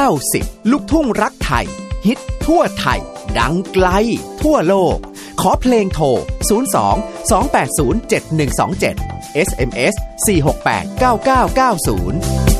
90 ลูกทุ่งรักไทยฮิตทั่วไทยดังไกลทั่วโลกขอเพลงโทร02 280 7127 SMS 468 9990